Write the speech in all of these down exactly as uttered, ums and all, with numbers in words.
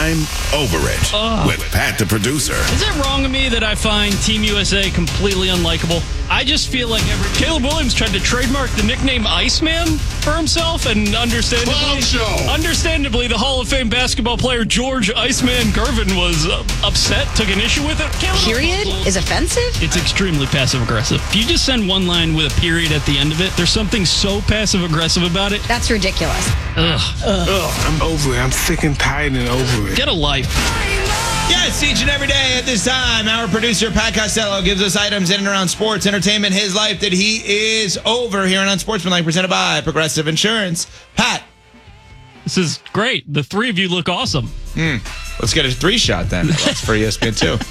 I'm Over It Ugh. with Pat the producer. Is it wrong of me that I find Team U S A completely unlikable? I just feel like every Caleb Williams tried to trademark the nickname Iceman for himself, and understandably, Clown show. understandably, the Hall of Fame basketball player George Iceman Gervin was uh, upset, took an issue with it. Caleb, Period is offensive? It's extremely passive-aggressive. If you just send one line with a period at the end of it, there's something so passive-aggressive about it. That's ridiculous. Ugh. Ugh, I'm over it. I'm sick and tired and over it. Get a life. Yes, each and every day at this time, our producer, Pat Costello, gives us items in and around sports, entertainment, his life that he is over here on Unsportsmanlike, presented by Progressive Insurance. Pat. This is great. The three of you look awesome. Mm, let's get a three shot then. That's for E S P N two.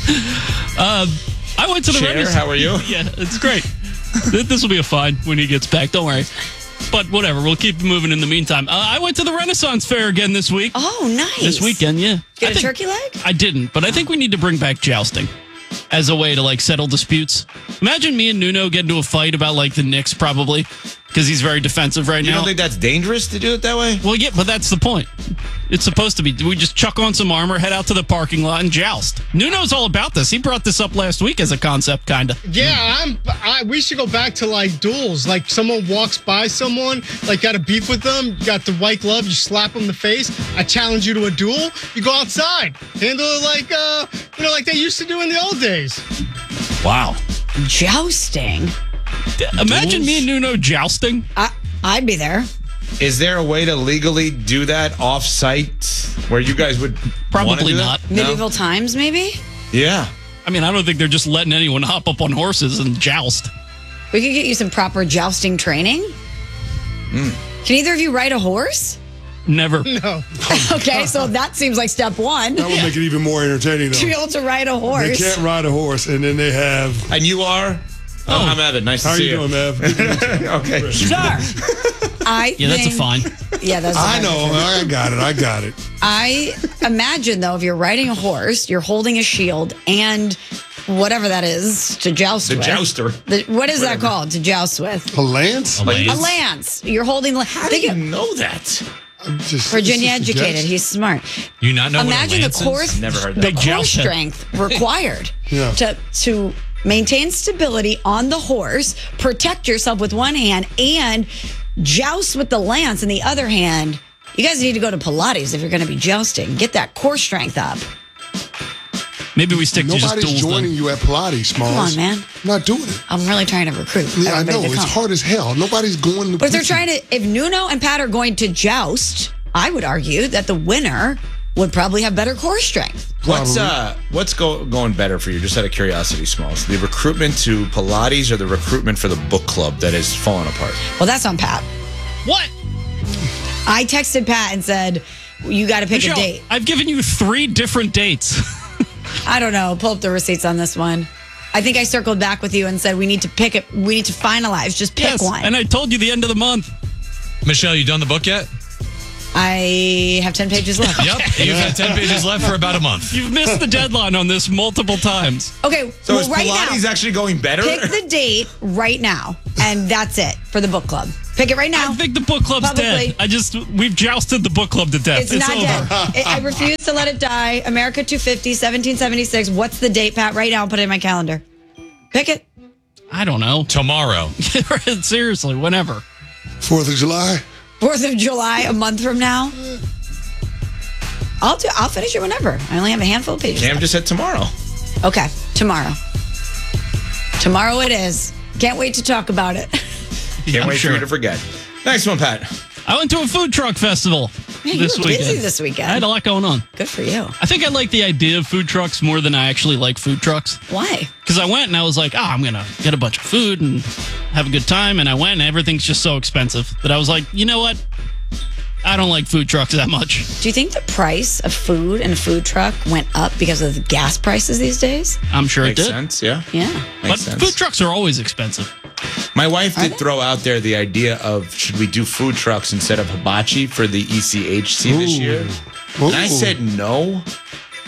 Uh, I went to the Cher, Renaissance. how are you? Yeah, it's great. This will be a fine when he gets back. Don't worry. But whatever, we'll keep moving in the meantime. Uh, I went to the Renaissance Fair again this week. Oh, nice. This weekend, yeah. Get I a think- turkey leg? I didn't, but I think we need to bring back jousting as a way to like settle disputes. Imagine me and Nuno get into a fight about like the Knicks, probably, because he's very defensive right You now. don't think that's dangerous to do it that way? Well, yeah, but that's the point. It's supposed to be. We just chuck on some armor, head out to the parking lot, and joust. Nuno's all about this. He brought this up last week as a concept, kind of. Yeah, I'm. I, we should go back to like duels. Like someone walks by someone, like got a beef with them, got the white glove, you slap them in the face. I challenge you to a duel. You go outside, handle it like uh, you know, like they used to do in the old days. Wow. Jousting? Imagine me and Nuno jousting. I, I'd be there. Is there a way to legally do that off-site where you guys would Probably wanna do not. that? No? Medieval times, maybe? Yeah. I mean, I don't think they're just letting anyone hop up on horses and joust. We could get you some proper jousting training. Mm. Can either of you ride a horse? Never. No. Okay, so that seems like step one. That would make it even more entertaining, To be though. able to ride a They horse. can't ride a horse, and then they have. And you are? Oh, I'm Evan. Nice How to are see you you. doing, Mav? Okay. Sure. I Yeah, that's a think- fine. Yeah, that's a I fine. know. I got it. I got it. I imagine, though, if you're riding a horse, you're holding a shield and whatever that is to joust The with. jouster. The, what is that Whatever. called to joust with? A lance? A lance. A lance. You're holding. How do think you of- know that? I'm just, Virginia it's just a educated. guess. He's smart. You not know Imagine what the a lance core, is? Never heard that. the Big core joust head. strength required Yeah. to to maintain stability on the horse, protect yourself with one hand, and joust with the lance in the other hand. You guys need to go to Pilates if you're going to be jousting. Get that core strength up. Maybe we stick to just Nobody's duels joining then. you at Pilates, Smalls. Come on, man. I'm not doing it. I'm really trying to recruit. Yeah, I everybody know. to It's come. hard as hell. Nobody's going to. But if they're put you- trying to, if Nuno and Pat are going to joust, I would argue that the winner would probably have better core strength. What's uh what's go, going better for you? Just out of curiosity, Smalls. The recruitment to Pilates or the recruitment for the book club that is falling apart? Well, that's on Pat. What? I texted Pat and said, you got to pick Michelle, a date. I've given you three different dates. I don't know. Pull up the receipts on this one. I think I circled back with you and said we need to pick it. We need to finalize. Just pick yes, one. and I told you the end of the month. Michelle, you done the book yet? I have ten pages left. Yep. You've had ten pages left for about a month. You've missed the deadline on this multiple times. Okay. So well, is right Pilates now, actually going better? pick the date right now, and that's it for the book club. Pick it right now. I think the book club's Publicly. dead. I just we've jousted the book club to death. It's, It's, not over. dead. I I refuse to let it die. America two fifty, seventeen seventy-six. What's the date, Pat? Right now, put it in my calendar. Pick it. I don't know. Tomorrow. Seriously, whenever. Fourth of July. Fourth of July, a month from now. I'll do. I'll finish it whenever. I only have a handful of pages. Cam left. just said tomorrow. Okay, tomorrow. Tomorrow it is. Can't wait to talk about it. Can't I'm wait sure. for you to forget. Next one, Pat. I went to a food truck festival Man, this you were weekend. busy this weekend. I had a lot going on. Good for you. I think I like the idea of food trucks more than I actually like food trucks. Why? Because I went and I was like, oh, I'm going to get a bunch of food and have a good time. And I went and everything's just so expensive that I was like, you know what? I don't like food trucks that much. Do you think the price of food in a food truck went up because of the gas prices these days? I'm sure Makes it did. sense, yeah. Yeah. But Makes sense. food trucks are always expensive. My wife Are did they? throw out there the idea of should we do food trucks instead of hibachi for the E C H C this Ooh. year? Ooh. And I said no.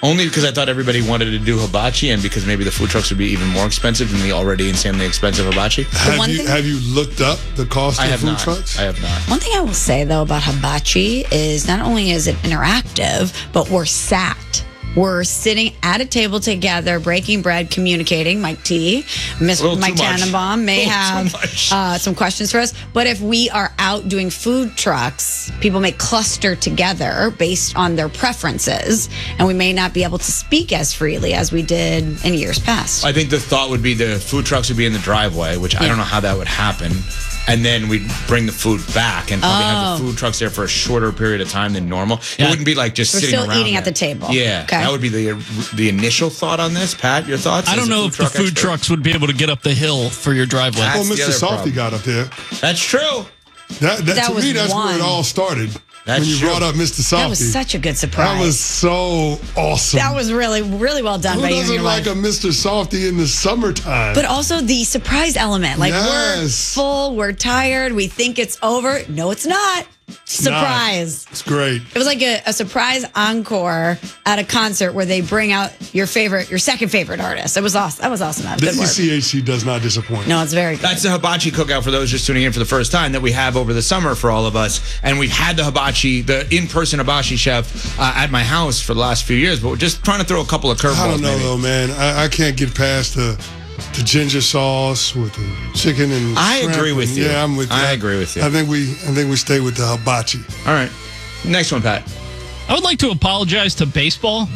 Only because I thought everybody wanted to do hibachi, and because maybe the food trucks would be even more expensive than the already insanely expensive hibachi. Have one you thing- have you looked up the cost I of have food not. trucks? I have not. One thing I will say, though, about hibachi is not only is it interactive, but we're sat. We're sitting at a table together, breaking bread, communicating. Mike T, Miss little Mike too much. Tannenbaum may A little have too much. uh, some questions for us. But if we are out doing food trucks, people may cluster together based on their preferences, and we may not be able to speak as freely as we did in years past. I think the thought would be the food trucks would be in the driveway, which I don't know how that would happen. And then we'd bring the food back and probably have the food trucks there for a shorter period of time than normal. Yeah. It wouldn't be like just We're sitting still around eating at there. the table. Yeah, Okay. that would be the the initial thought on this. Pat, your thoughts? I as don't a know food if the truck food expert? trucks would be able to get up the hill for your driveway. That's Well, the Mister other Softy problem. got up there. That's true. That, that, That to was me, that's where it one. all started. That's when you true. brought up Mister Softy. That was such a good surprise. That was so awesome. That was really, really well done Who by you and doesn't your like wife. a Mister Softy in the summertime? But also the surprise element. Like, Yes. we're full, we're tired, we think it's over. No, it's not. Surprise. It's great. It was like a, a surprise encore at a concert where they bring out your favorite, your second favorite artist. It was awesome. That was awesome. That was The good E work. C H C does not disappoint. No, it's very good. That's the hibachi cookout for those just tuning in for the first time that we have over the summer for all of us. And we've had the hibachi, the in-person hibachi chef uh, at my house for the last few years, but we're just trying to throw a couple of curveballs. I don't know maybe. though, man. I, I can't get past the the ginger sauce with the chicken and. I shrimp agree with and- you. Yeah, I'm with you. I agree with you. I think we I think we stay with the hibachi. All right. Next one, Pat. I would like to apologize to baseball.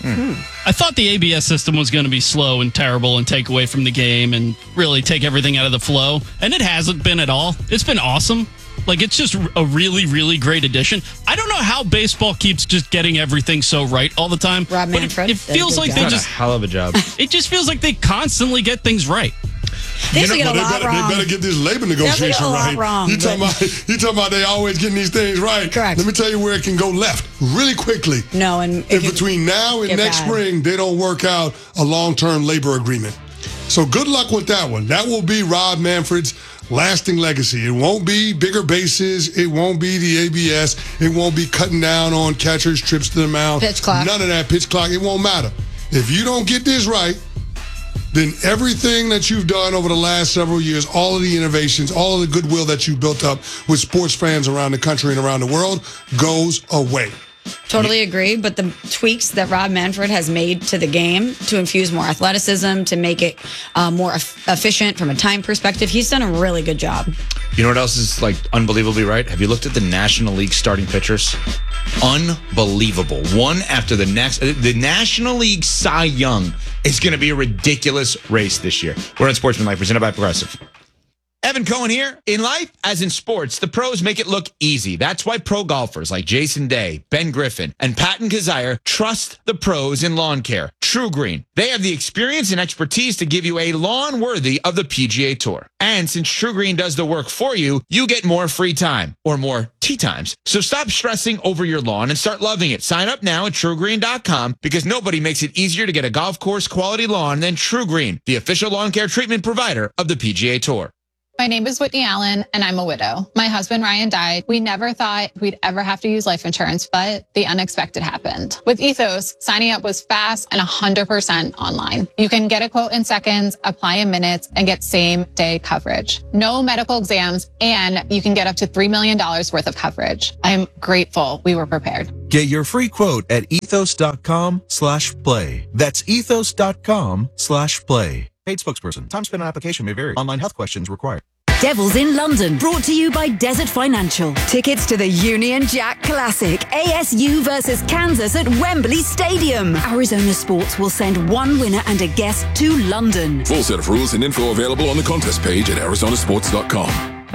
I thought the A B S system was going to be slow and terrible and take away from the game and really take everything out of the flow. And it hasn't been at all. It's been awesome. Like, it's just a really, really great addition. I don't know how baseball keeps just getting everything so right all the time. Rob but Manfred It, it did a feels good like job. they Done a just, hell of a job. it just feels like they constantly get things right. They actually You know, get a but lot they, better, wrong. they better get this labor They negotiation get a lot right. wrong, you talking but- about you talking about they always getting these things right. Correct. Let me tell you where it can go left really quickly. No, and it If can between now and get next bad. spring they don't work out a long-term labor agreement. So good luck with that one. That will be Rob Manfred's lasting legacy. It won't be bigger bases. It won't be the A B S. It won't be cutting down on catchers' trips to the mound. Pitch clock. None of that pitch clock. It won't matter. If you don't get this right, then everything that you've done over the last several years, all of the innovations, all of the goodwill that you built up with sports fans around the country and around the world goes away. Totally agree, but the tweaks that Rob Manfred has made to the game to infuse more athleticism, to make it uh, more eff- efficient from a time perspective, he's done a really good job. You know what else is like unbelievably right? Have you looked at the National League starting pitchers? Unbelievable. One after the next. The National League Cy Young is going to be a ridiculous race this year. We're on Sportsman Life, presented by Progressive. Evan Cohen here. In life, as in sports, the pros make it look easy. That's why pro golfers like Jason Day, Ben Griffin, and Patton Kazire trust the pros in lawn care. True Green. They have the experience and expertise to give you a lawn worthy of the P G A Tour. And since True Green does the work for you, you get more free time or more tee times. So stop stressing over your lawn and start loving it. Sign up now at true green dot com because nobody makes it easier to get a golf course quality lawn than True Green, the official lawn care treatment provider of the P G A Tour. My name is Whitney Allen, and I'm a widow. My husband, Ryan, died. We never thought we'd ever have to use life insurance, but the unexpected happened. With Ethos, signing up was fast and one hundred percent online. You can get a quote in seconds, apply in minutes, and get same-day coverage. No medical exams, and you can get up to three million dollars worth of coverage. I'm grateful we were prepared. Get your free quote at ethos.com slash play. That's ethos.com slash play. Paid spokesperson. Time spent on application may vary. Online health questions required. Devils in London, brought to you by Desert Financial. Tickets to the Union Jack Classic, A S U versus Kansas at Wembley Stadium. Arizona Sports will send one winner and a guest to London. Full set of rules and info available on the contest page at arizona sports dot com.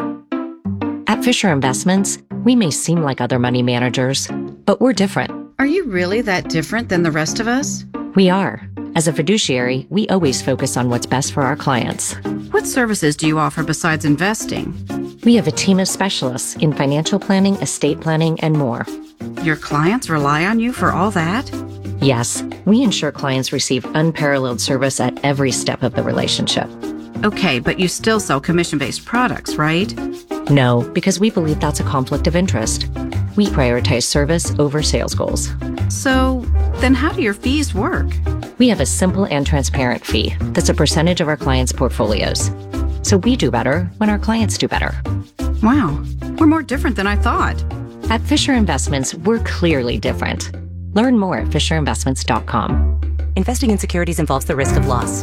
At Fisher Investments, we may seem like other money managers, but we're different. Are you really that different than the rest of us? We are. As a fiduciary, we always focus on what's best for our clients. What services do you offer besides investing? We have a team of specialists in financial planning, estate planning, and more. Your clients rely on you for all that? Yes, we ensure clients receive unparalleled service at every step of the relationship. Okay, but you still sell commission-based products, right? No, because we believe that's a conflict of interest. We prioritize service over sales goals. So, Then how do your fees work? We have a simple and transparent fee that's a percentage of our clients' portfolios. So we do better when our clients do better. Wow, we're more different than I thought. At Fisher Investments, we're clearly different. Learn more at fisher investments dot com. Investing in securities involves the risk of loss.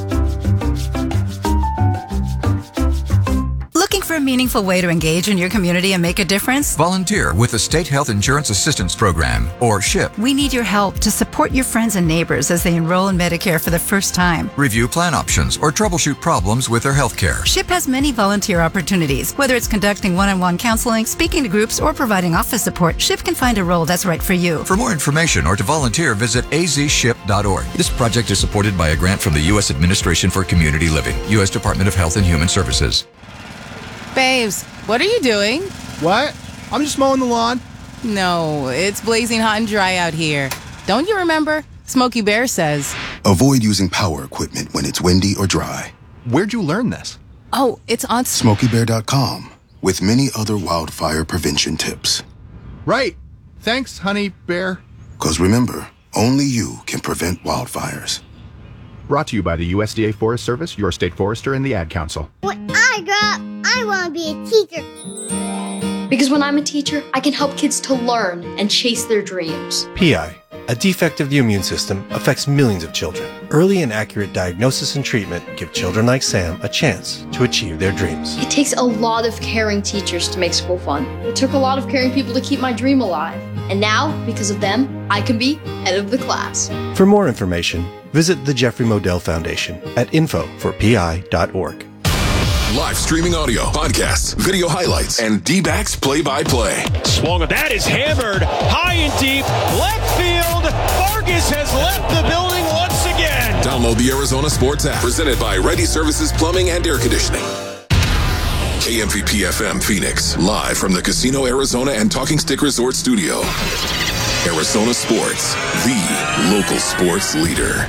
Looking for a meaningful way to engage in your community and make a difference? Volunteer with the State Health Insurance Assistance Program, or SHIP. We need your help to support your friends and neighbors as they enroll in Medicare for the first time. Review plan options or troubleshoot problems with their health care. SHIP has many volunteer opportunities. Whether it's conducting one-on-one counseling, speaking to groups, or providing office support, SHIP can find a role that's right for you. For more information or to volunteer, visit a z ship dot org. This project is supported by a grant from the U S Administration for Community Living, U S Department of Health and Human Services. Babes, what are you doing? What? I'm just mowing the lawn. No, it's blazing hot and dry out here. Don't you remember? Smokey Bear says. Avoid using power equipment when it's windy or dry. Where'd you learn this? Oh, it's on smokey bear dot com with many other wildfire prevention tips. Right. Thanks, honey bear. Because remember, only you can prevent wildfires. Brought to you by the U S D A Forest Service, your state forester, and the Ad Council. When I grow up, I want to be a teacher. Because when I'm a teacher, I can help kids to learn and chase their dreams. P I, a defect of the immune system, affects millions of children. Early and accurate diagnosis and treatment give children like Sam a chance to achieve their dreams. It takes a lot of caring teachers to make school fun. It took a lot of caring people to keep my dream alive. And now, because of them, I can be head of the class. For more information, visit the Jeffrey Modell Foundation at info for p i dot org. Live streaming audio, podcasts, video highlights, and D-backs play-by-play. Swung at that is hammered high and deep. Left field. Vargas has left the building once again. Download the Arizona Sports app, presented by Ready Services Plumbing and Air Conditioning. K M V P F M Phoenix, live from the Casino Arizona and Talking Stick Resort Studio. Arizona Sports, the local sports leader.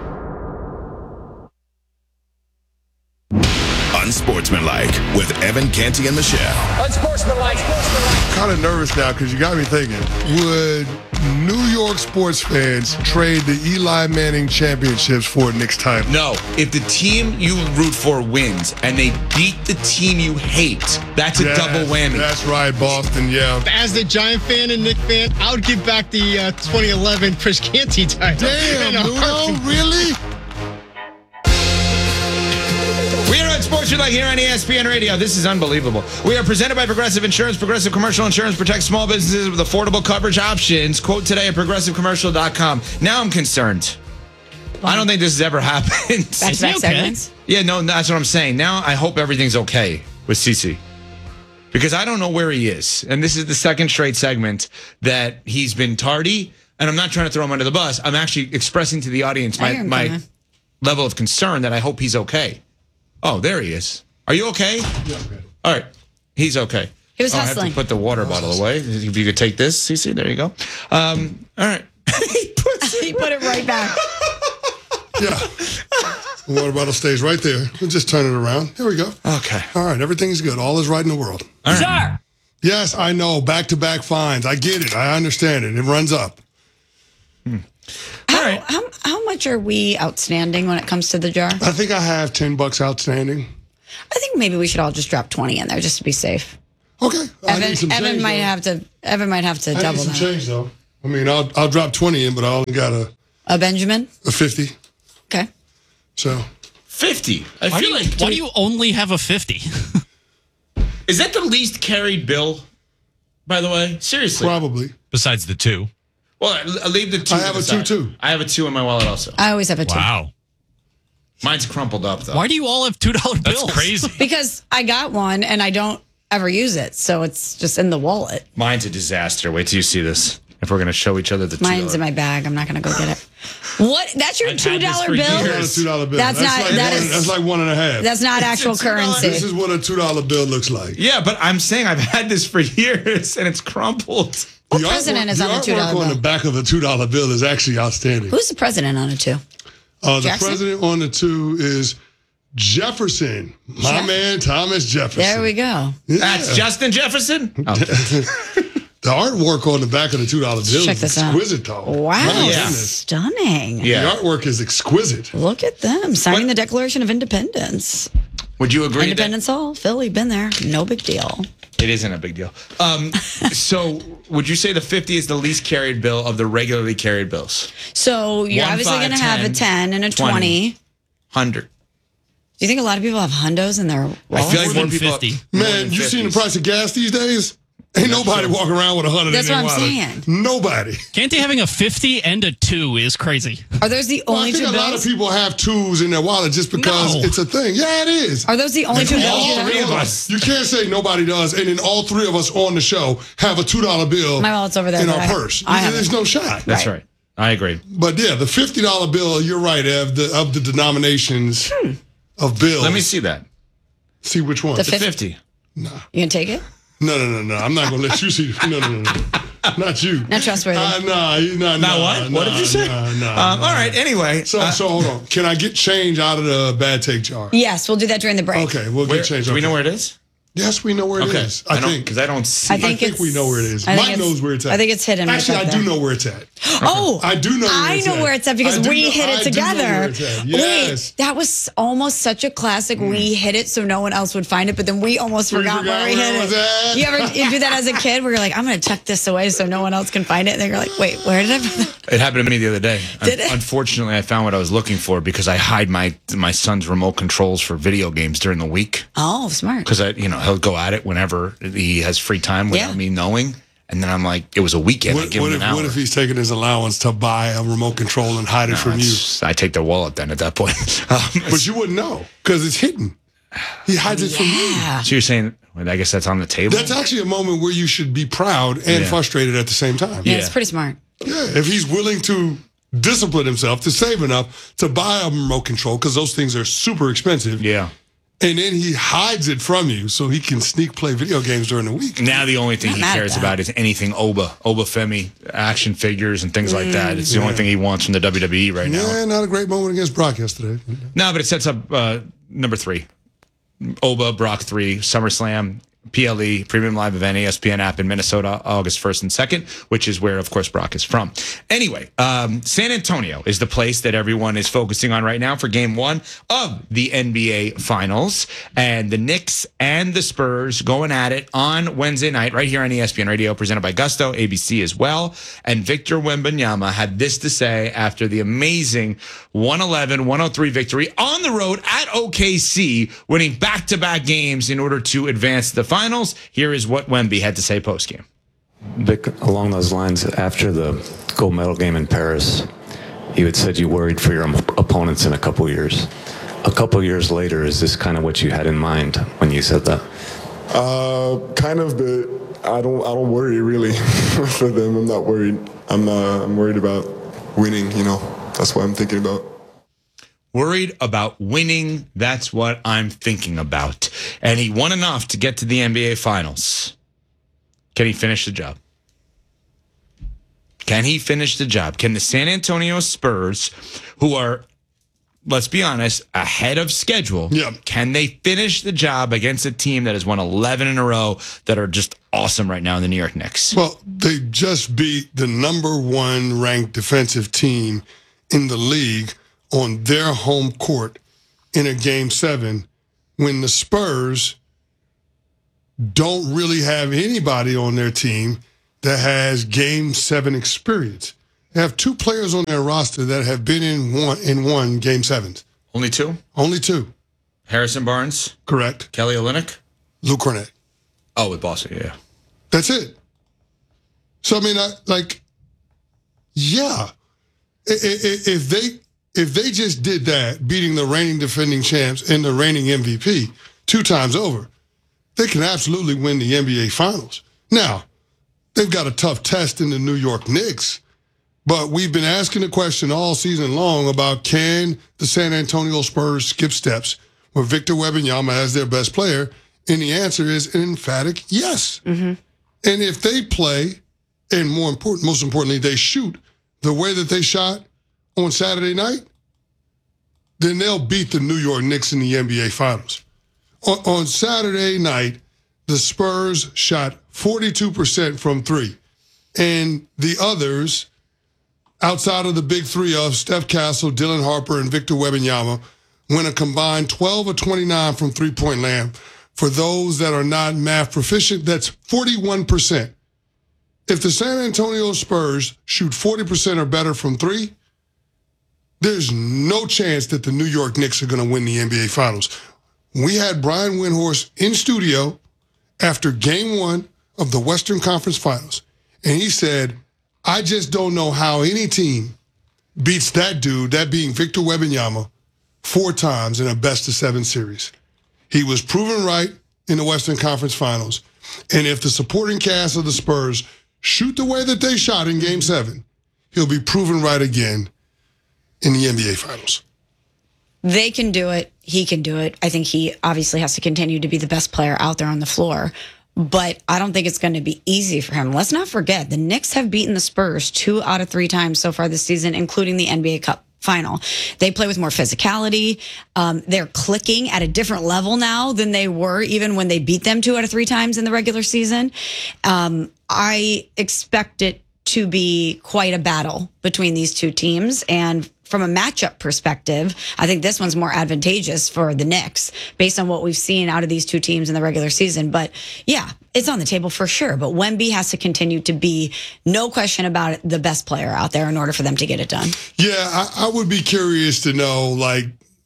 Unsportsmanlike with Evan Canty and Michelle. Unsportsmanlike. I'm kind of nervous now because you got me thinking, would New York sports fans trade the Eli Manning championships for Knicks title? No. If the team you root for wins and they beat the team you hate, that's a Yes, double whammy. That's right, Boston, yeah. As the Giant fan and Nick fan, I would give back the uh, twenty eleven Chris Canty title. Damn, In a Nuno, heartbeat. really? We are on Sports Like here on E S P N Radio. This is unbelievable. We are presented by Progressive Insurance. Progressive Commercial Insurance protects small businesses with affordable coverage options. Quote today at progressive commercial dot com. Now I'm concerned. I don't think this has ever happened. Back-to-back segments? Yeah, no, that's what I'm saying. Now I hope everything's okay with Cece. Because I don't know where he is. And this is the second straight segment that he's been tardy. And I'm not trying to throw him under the bus. I'm actually expressing to the audience my, my level of concern that I hope he's okay. Oh, there he is. Are you okay? Yeah, okay. All right. He's okay. He was oh, I hustling. have to put the water bottle away. If you could take this, Cece, there you go. Um, all right. He put it right back. Yeah. The water bottle stays right there. We'll just turn it around. Here we go. Okay. All right. Everything's good. All is right in the world. All right. Sir! Yes, I know. Back-to-back fines. I get it. I understand it. It runs up. How, how, how much are we outstanding when it comes to the jar? I think I have ten bucks outstanding. I think maybe we should all just drop twenty in there just to be safe. Okay. I Evan, need some Evan change, might though. have to. Evan might have to I double need some that. change, though. I mean, I'll I'll drop twenty in, but I only got a, A Benjamin. a fifty. Okay. So fifty. I Why, do feel you, like. why do you only have a fifty? Is that the least carried bill, by the way? Seriously. probably. Besides the two. Well, I- I leave the two. I to have the a side. two, too. I have a two in my wallet also. I always have a two. Wow. Mine's crumpled up, though. Why do you all have two dollar bills? That's crazy. Because I got one and I don't ever use it, so it's just in the wallet. Mine's a disaster. Wait till you see this. If we're going to show each other the two Mine's in my bag. I'm not going to go get it. What? That's your I've two had this dollar for bill? years. That's a two dollar bill. That's not- like that one, is- that's like one and a half. That's not actual It's a two dollar currency. This is what a two dollar bill looks like. Yeah, but I'm saying I've had this for years and it's crumpled. What The president artwork- is on the two artwork dollar on the bill? back of a two dollar bill is actually outstanding. Who's the president on it, too? Uh, the Jackson? president on the two is Jefferson, my Jeff- man Thomas Jefferson. There we go. Yeah. That's Justin Jefferson? Okay. The artwork on the back of the two dollar bill Check is this out. exquisite, though. Wow, My yeah. goodness. Stunning. Yeah. The artwork is exquisite. Look at them signing the Declaration of Independence. Would you agree Independence Hall, Philly, been there. No big deal. that it isn't a big deal? Um, so would you say the fifty is the least carried bill of the regularly carried bills? So you're One, obviously five, going to have a ten, ten and a twenty. twenty. one hundred. Do you think a lot of people have hundos in their I wallets? feel like more people fifty. Man, you seen the price of gas these days? Ain't nobody walking around with a hundred That's in their what I'm wallet. saying. Nobody. Can't they having a fifty and a two is crazy? Are those the Well, only I think two a lot of bills? people have twos in their wallet just because No. it's a thing. Yeah, it is. Are those the only two And bills? all you three have? of us. You can't say nobody does, and then all three of us on the show have a two dollar bill My wallet's over there, in but our I- purse. I have There's it. no shot. That's right. I agree. But yeah, the fifty dollar bill, you're right, Ev, the, of the denominations Hmm. of bills. Let me see that. See which one. The The fifty. fifty. You gonna take it? No, no, no, no. I'm not going to let you see. No, no, no, no. Not you. Not trustworthy. Uh, nah, you- nah, Not nah, what? Nah, What did you say? Nah, nah, Um, nah. all right. Anyway. So, uh, so hold on. Can I get change out of the bad take jar? Yes, we'll do that during the break. Okay, we'll where, get change. do we Okay. know where it is? Yes, we know where it Okay. is. I, I don't think. because I don't see. I I think think it's- we know where it is. I think Mike it's- knows where it's at. I think it's hidden right Actually, back I do there. know where it's at. Oh, I do know where I it's know at. where it's at because I do we know- hit I it do know together. where it's at. Yes. Wait, that was almost such a classic. We hit it so no one else would find it, but then we almost We forgot forgot where we where hit it was it. at. You ever you do that as a kid where you're like, I'm going to tuck this away so no one else can find it? And then you're like, wait, where did I put that? It happened to me the other day. Did it? Unfortunately, I found what I was looking for because I hide my my son's remote controls for video games during the week. Oh, smart. Because I, you know, he'll go at it whenever he has free time without Yeah. me knowing. And then I'm like, it was a weekend. I What, give what, him if, an hour. what if he's taking his allowance to buy a remote control and hide it No, from you? it's- I take their wallet then at that point. Um, But you wouldn't know because it's hidden. He hides it from you. Yeah. so you're saying, well, I guess that's on the table. That's actually a moment where you should be proud and Yeah. frustrated at the same time. Yeah, Yeah. it's pretty smart. Yeah, if he's willing to discipline himself to save enough to buy a remote control, because those things are super expensive, yeah. and then he hides it from you so he can sneak play video games during the week. Now the only thing Not he mad at cares that. about is anything Oba, Oba Femi, action figures and things like that. It's the only thing he wants from the W W E right now. Yeah, not a great moment against Brock yesterday. No, but it sets up uh, number three. Oba, Brock three, SummerSlam, P L E, Premium Live Event, E S P N app in Minnesota, August first and second, which is where, of course, Brock is from. Anyway, um, San Antonio is the place that everyone is focusing on right now for game one of the N B A Finals. And the Knicks and the Spurs going at it on Wednesday night right here on E S P N Radio, presented by Gusto, A B C as well. And Victor Wembanyama had this to say after the amazing one eleven one oh three victory on the road at O K C, winning back-to-back games in order to advance the finals. Here is what Wemby had to say post-game. Vic, along those lines, after the gold medal game in Paris, you had said you worried for your op- opponents in a couple years. A couple years later, is this kind of what you had in mind when you said that? Uh, kind of, but I don't. I don't worry really for them. I'm not worried. I'm. Uh, I'm worried about winning. You know, that's what I'm thinking about. Worried about winning. That's what I'm thinking about. And he won enough to get to the N B A Finals. Can he finish the job? Can he finish the job? Can the San Antonio Spurs, who are, let's be honest, ahead of schedule, Yeah. can they finish the job against a team that has won eleven in a row that are just awesome right now in the New York Knicks? Well, they just beat the number one ranked defensive team in the league on their home court in a game seven when the Spurs don't really have anybody on their team that has game seven experience. They have two players on their roster that have been in one in one game sevens. Only two? Only two. Harrison Barnes? Correct. Kelly Olynyk? Luke Cornett. Oh, with Boston, yeah. That's it. So I mean, I, like, yeah, I- I- if they if they just did that, beating the reigning defending champs and the reigning M V P two times over, they can absolutely win the N B A Finals. Now, they've got a tough test in the New York Knicks, but we've been asking the question all season long about can the San Antonio Spurs skip steps with Victor Wembanyama as their best player, and the answer is an emphatic yes. Mm-hmm. And if they play, and more important, most importantly, they shoot the way that they shot on Saturday night, then they'll beat the New York Knicks in the N B A Finals. On, on Saturday night, the Spurs shot forty-two percent from three. and the others, outside of the big three of Steph Castle, Dylan Harper, and Victor Wembanyama, went a combined twelve of twenty-nine from three-point land. For those that are not math proficient, that's forty-one percent. If the San Antonio Spurs shoot forty percent or better from three, there's no chance that the New York Knicks are going to win the N B A Finals. We had Brian Windhorst in studio after game one of the Western Conference Finals, and he said, I just don't know how any team beats that dude, that being Victor Wembanyama, four times in a best-of-seven series. He was proven right in the Western Conference Finals, and if the supporting cast of the Spurs shoot the way that they shot in Game seven, he'll be proven right again in the N B A Finals. They can do it. He can do it. I think he obviously has to continue to be the best player out there on the floor. But I don't think it's going to be easy for him. Let's not forget, the Knicks have beaten the Spurs two out of three times so far this season, including the N B A Cup final. They play with more physicality. Um, they're clicking at a different level now than they were even when they beat them two out of three times in the regular season. Um, I expect it to be quite a battle between these two teams. And from a matchup perspective, I think this one's more advantageous for the Knicks based on what we've seen out of these two teams in the regular season. But yeah, it's on the table for sure. But Wemby has to continue to be, no question about it, the best player out there in order for them to get it done. Yeah, I, I would be curious to know, like,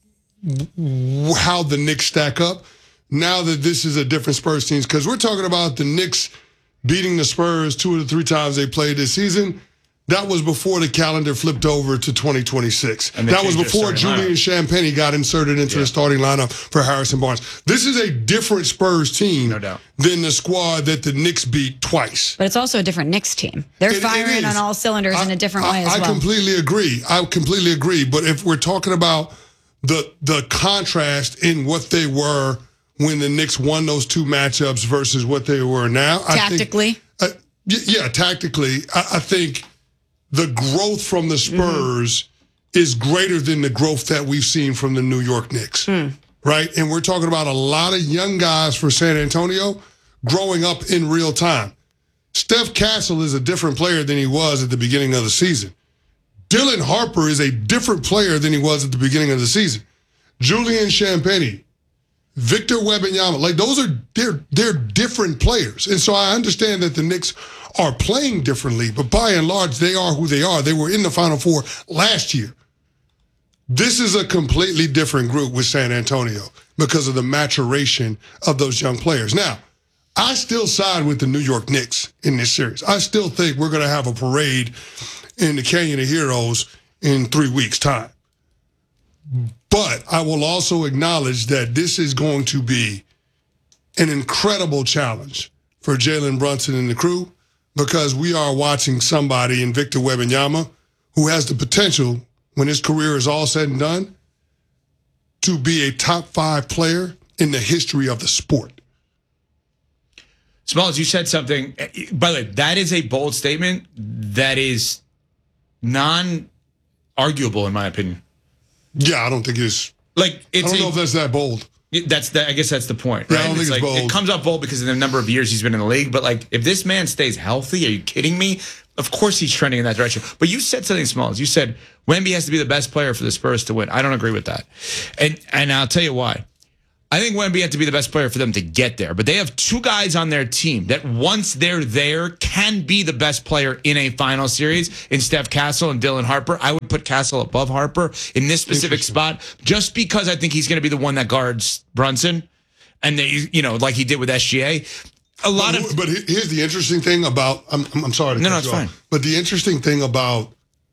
w- how the Knicks stack up now that this is a different Spurs team. Because we're talking about the Knicks beating the Spurs two of the three times they played this season. That was before the calendar flipped over to twenty twenty-six. That was before Julian Champagnie got inserted into yeah. the starting lineup for Harrison Barnes. This is a different Spurs team no doubt. than the squad that the Knicks beat twice. But it's also a different Knicks team. They're it, firing it on all cylinders I, in a different I, way as I well. I completely agree. I completely agree. But if we're talking about the the contrast in what they were when the Knicks won those two matchups versus what they were now. Tactically? I think, uh, yeah, tactically. I, I think the growth from the Spurs mm-hmm. is greater than the growth that we've seen from the New York Knicks, mm. right? And we're talking about a lot of young guys for San Antonio growing up in real time. Steph Castle is a different player than he was at the beginning of the season. Dylan Harper is a different player than he was at the beginning of the season. Julian Champagnie, Victor Wembanyama, like those are they're they're different players. And so I understand that the Knicks are playing differently, but by and large, they are who they are. They were in the Final Four last year. This is a completely different group with San Antonio because of the maturation of those young players. Now, I still side with the New York Knicks in this series. I still think we're going to have a parade in the Canyon of Heroes in three weeks' time. But I will also acknowledge that this is going to be an incredible challenge for Jalen Brunson and the crew, because we are watching somebody in Victor Wembanyama who has the potential, when his career is all said and done, to be a top five player in the history of the sport. Smalls, you said something. By the way, that is a bold statement that is non-arguable, in my opinion. Yeah, I don't think it's... Like, it's I don't a, know if that's that bold. That's the, I guess that's the point, Yeah, right? I don't think it's like, bold. It comes up bold because of the number of years he's been in the league. But like, if this man stays healthy, are you kidding me? Of course he's trending in that direction. But you said something, Smalls. You said Wemby has to be the best player for the Spurs to win. I don't agree with that, and and I'll tell you why. I think Wemby had to be the best player for them to get there. But they have two guys on their team that once they're there can be the best player in a final series in Steph Castle and Dylan Harper. I would put Castle above Harper in this specific spot just because I think he's going to be the one that guards Brunson. And they, you know, like he did with S G A. A lot but, of... But here's the interesting thing about... I'm, I'm sorry to No, cut no, it's you fine. off, but the interesting thing about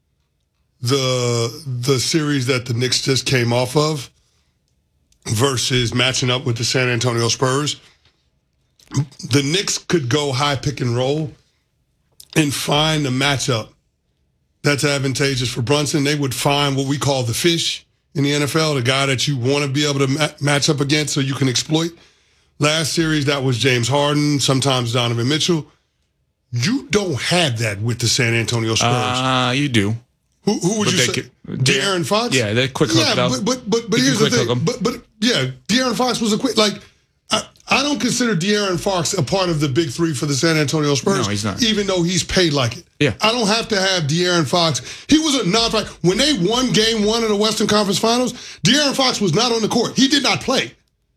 the the series that the Knicks just came off of versus matching up with the San Antonio Spurs, the Knicks could go high pick and roll and find a matchup that's advantageous for Brunson. They would find what we call the fish in the N F L, the guy that you want to be able to ma- match up against so you can exploit. Last series, that was James Harden, sometimes Donovan Mitchell. You don't have that with the San Antonio Spurs. Uh, you do. Who, who would But you they say? could- De'Aaron Fox? Yeah, they quick hook yeah, it up. But, but, but, but You here's can the quick hook thing. 'em. But, but yeah, De'Aaron Fox was a quick, like, I, I don't consider De'Aaron Fox a part of the big three for the San Antonio Spurs. No, he's not. Even though he's paid like it. Yeah. I don't have to have De'Aaron Fox. He was a non-factor. When they won game one of the Western Conference Finals, De'Aaron Fox was not on the court. He did not play.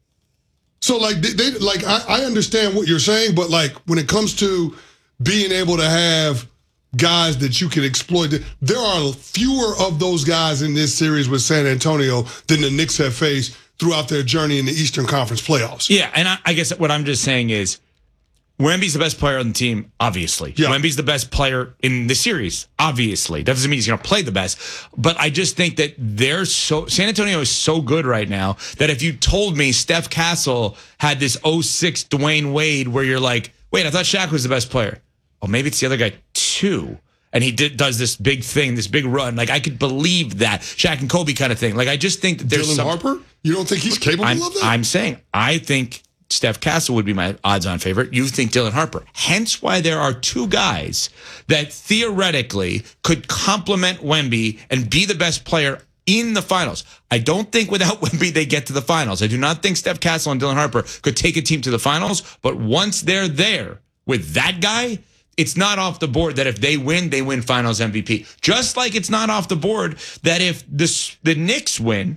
So, like, they, they like I, I understand what you're saying, but, like, when it comes to being able to have guys that you can exploit, there are fewer of those guys in this series with San Antonio than the Knicks have faced throughout their journey in the Eastern Conference playoffs. Yeah, and I, I guess what I'm just saying is Wemby's the best player on the team, obviously. Yeah. Wemby's the best player in the series, obviously. That doesn't mean he's going to play the best. But I just think that they're so San Antonio is so good right now that if you told me Steph Castle had this oh six Dwayne Wade where you're like, wait, I thought Shaq was the best player. Oh, maybe it's the other guy too. And he did, does this big thing, this big run. Like, I could believe that. Shaq and Kobe kind of thing. Like, I just think that there's Dylan some... Harper? You don't think he's capable I'm, of that? I'm saying, I think Steph Castle would be my odds-on favorite. You think Dylan Harper. Hence why there are two guys that theoretically could complement Wemby and be the best player in the finals. I don't think without Wemby they get to the finals. I do not think Steph Castle and Dylan Harper could take a team to the finals. But once they're there with that guy... It's not off the board that if they win, they win Finals M V P. Just like it's not off the board that if this, the Knicks win,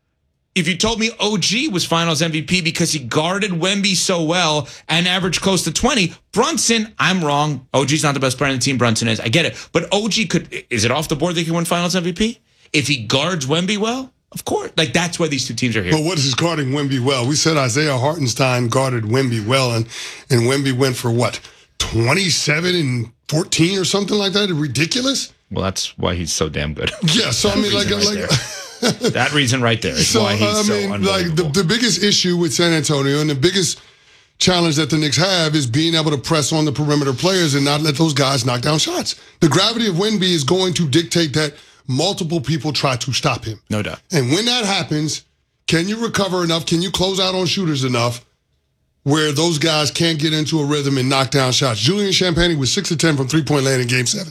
if you told me O G was Finals M V P because he guarded Wemby so well and averaged close to twenty, Brunson, I'm wrong. O G's not the best player on the team. Brunson is. I get it. But O G could, is it off the board that he can win Finals M V P? If he guards Wemby well? Of course. Like, that's why these two teams are here. But what is guarding Wemby well? We said Isaiah Hartenstein guarded Wemby well, and, and Wemby went for what? twenty-seven and fourteen or something like that? Ridiculous. Well, that's why he's so damn good. Yeah, so I mean, like, right like that reason right there is so, why he's I so mean, unbelievable. like the, the biggest issue with San Antonio and the biggest challenge that the Knicks have is being able to press on the perimeter players and not let those guys knock down shots. The gravity of Wemby is going to dictate that multiple people try to stop him. No doubt. And when that happens, can you recover enough? Can you close out on shooters enough where those guys can't get into a rhythm and knock down shots? Julian Champagnie was six of ten from three-point land in game seven.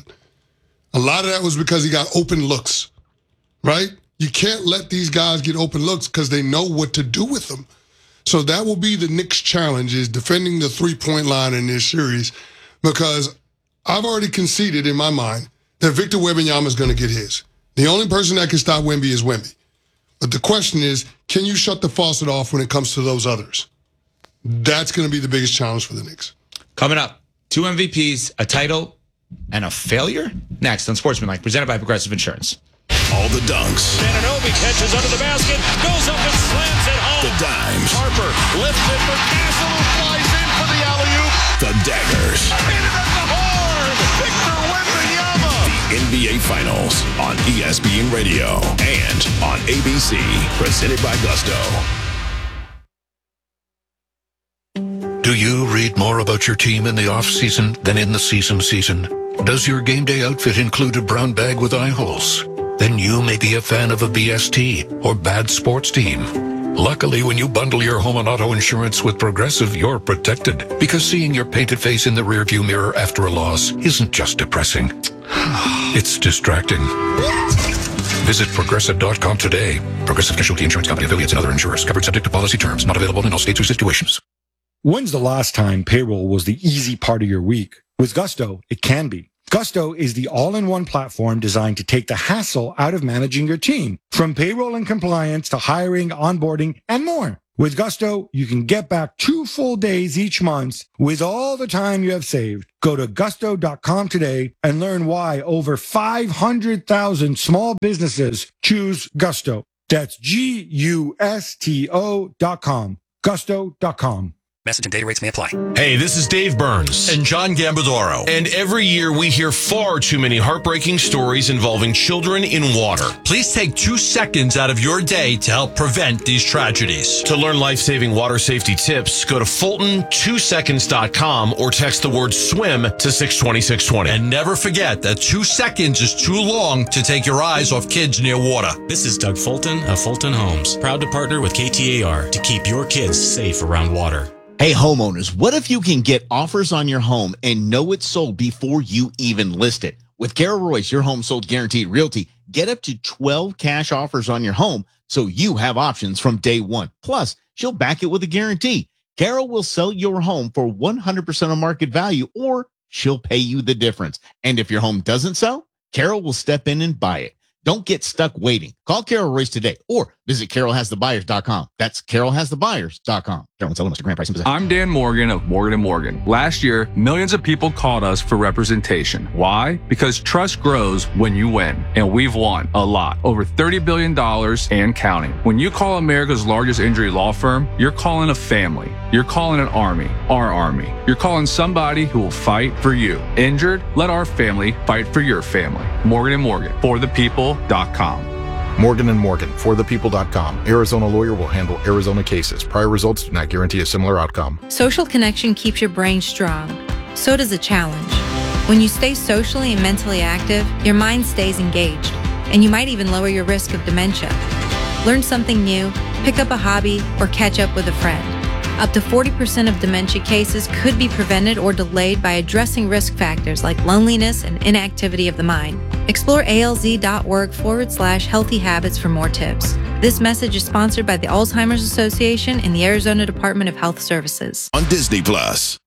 A lot of that was because he got open looks, right? You can't let these guys get open looks because they know what to do with them. So that will be the Knicks' challenge, is defending the three-point line in this series, because I've already conceded in my mind that Victor Wembanyama is going to get his. The only person that can stop Wemby is Wemby. But the question is, can you shut the faucet off when it comes to those others? That's going to be the biggest challenge for the Knicks. Coming up, two M V Ps, a title, and a failure? Next on Sportsmanlike, presented by Progressive Insurance. All the dunks. Anunoby catches under the basket, goes up and slams it home. The dimes. Harper lifts it for Castle, who flies in for the alley-oop. The daggers. Hit it at the horn. Victor Wembanyama. The N B A Finals on E S P N Radio and on A B C, presented by Gusto. Do you read more about your team in the off-season than in the season season? Does your game day outfit include a brown bag with eye holes? Then you may be a fan of a B S T or bad sports team. Luckily, when you bundle your home and auto insurance with Progressive, you're protected, because seeing your painted face in the rearview mirror after a loss isn't just depressing. It's distracting. Visit Progressive dot com today. Progressive Casualty Insurance Company, affiliates, and other insurers. Covered subject to policy terms. Not available in all states or situations. When's the last time payroll was the easy part of your week? With Gusto, it can be. Gusto is the all-in-one platform designed to take the hassle out of managing your team, from payroll and compliance to hiring, onboarding, and more. With Gusto, you can get back two full days each month with all the time you have saved. Go to gusto dot com today and learn why over five hundred thousand small businesses choose Gusto. That's G U S T O dot com. gusto dot com. Message and data rates may apply. Hey, this is Dave Burns and John Gambadoro. And every year we hear far too many heartbreaking stories involving children in water. Please take two seconds out of your day to help prevent these tragedies. To learn life-saving water safety tips, go to Fulton two seconds dot com or text the word swim to six two six two zero. And never forget that two seconds is too long to take your eyes off kids near water. This is Doug Fulton of Fulton Homes, proud to partner with K T A R to keep your kids safe around water. Hey, homeowners, what if you can get offers on your home and know it's sold before you even list it? With Carol Royce, your home sold guaranteed realty, get up to twelve cash offers on your home so you have options from day one. Plus, she'll back it with a guarantee. Carol will sell your home for one hundred percent of market value, or she'll pay you the difference. And if your home doesn't sell, Carol will step in and buy it. Don't get stuck waiting. Call Carol Royce today or visit carol has the buyers dot com. That's carol has the buyers dot com. Carol, tell them Mister Grant Price and Possession. I'm Dan Morgan of Morgan and Morgan. Last year, millions of people called us for representation. Why? Because trust grows when you win. And we've won a lot. Over thirty billion dollars and counting. When you call America's largest injury law firm, you're calling a family. You're calling an army. Our army. You're calling somebody who will fight for you. Injured? Let our family fight for your family. Morgan and Morgan. For the people dot com. Morgan and Morgan, for the people dot com. Arizona lawyer will handle Arizona cases. Prior results do not guarantee a similar outcome. Social connection keeps your brain strong. So does a challenge. When you stay socially and mentally active, your mind stays engaged, and you might even lower your risk of dementia. Learn something new, pick up a hobby, or catch up with a friend. Up to forty percent of dementia cases could be prevented or delayed by addressing risk factors like loneliness and inactivity of the mind. Explore alz.org forward slash healthy habits for more tips. This message is sponsored by the Alzheimer's Association and the Arizona Department of Health Services. On Disney Plus.